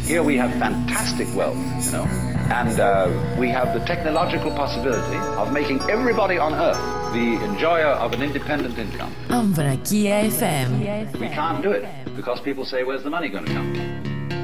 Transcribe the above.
Here we have fantastic wealth, and we have the technological possibility of making everybody on earth the enjoyer of an independent income. Ambrakia FM. We can't do it because people say, where's the money going to come?